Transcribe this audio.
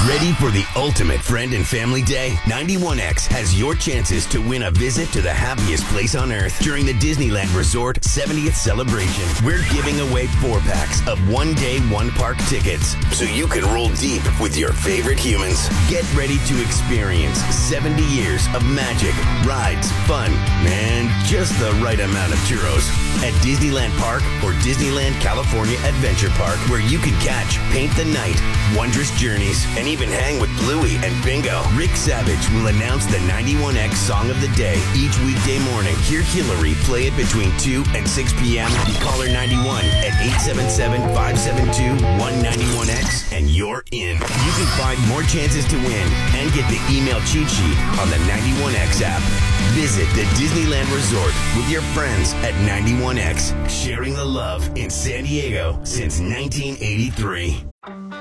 Ready for the ultimate friend and family day? 91X has your chances to win a visit to the happiest place on earth during the Disneyland Resort 70th celebration. We're giving away 4-packs of one-day, one-park tickets so you can roll deep with your favorite humans. Get ready to experience 70 years of magic, rides, fun, and just the right amount of churros at Disneyland Park or Disneyland California Adventure Park, where you can catch Paint the Night, Wondrous Journeys, and even hang with Bluey and Bingo. Rick Savage will announce the 91X Song of the Day each weekday morning. Hear Hillary play it between 2 and 6 p.m. Call her 91 at 877-572-191X and you're in. You can find more chances to win and get the email cheat sheet on the 91X app. Visit the Disneyland Resort with your friends at 91X, sharing the love in San Diego since 1983.